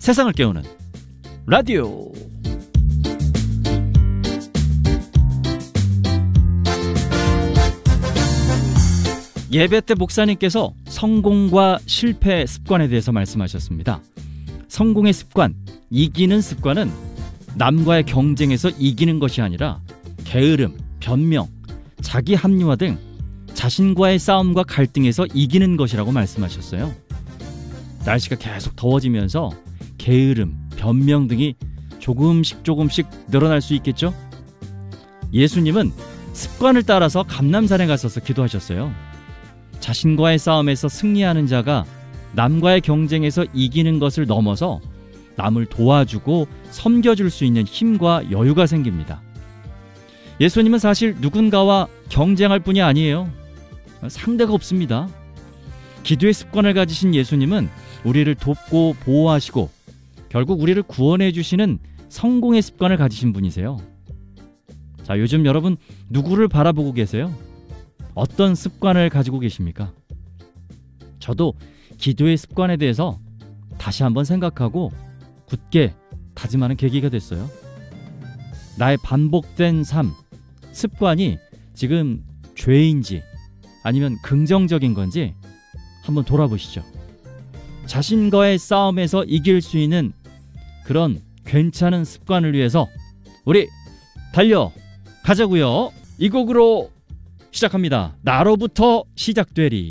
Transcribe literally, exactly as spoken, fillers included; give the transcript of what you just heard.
세상을 깨우는 라디오. 예배 때 목사님께서 성공과 실패 습관에 대해서 말씀하셨습니다. 성공의 습관, 이기는 습관은 남과의 경쟁에서 이기는 것이 아니라 게으름, 변명, 자기 합리화 등 자신과의 싸움과 갈등에서 이기는 것이라고 말씀하셨어요. 날씨가 계속 더워지면서 게으름, 변명 등이 조금씩 조금씩 늘어날 수 있겠죠? 예수님은 습관을 따라서 감람산에 가셔서 기도하셨어요. 자신과의 싸움에서 승리하는 자가 남과의 경쟁에서 이기는 것을 넘어서 남을 도와주고 섬겨줄 수 있는 힘과 여유가 생깁니다. 예수님은 사실 누군가와 경쟁할 뿐이 아니에요. 상대가 없습니다. 기도의 습관을 가지신 예수님은 우리를 돕고 보호하시고 결국 우리를 구원해 주시는 성공의 습관을 가지신 분이세요. 자, 요즘 여러분 누구를 바라보고 계세요? 어떤 습관을 가지고 계십니까? 저도 기도의 습관에 대해서 다시 한번 생각하고 굳게 다짐하는 계기가 됐어요. 나의 반복된 삶, 습관이 지금 죄인지 아니면 긍정적인 건지 한번 돌아보시죠. 자신과의 싸움에서 이길 수 있는 그런 괜찮은 습관을 위해서 우리 달려가자고요. 이 곡으로 시작합니다. 나로부터 시작되리.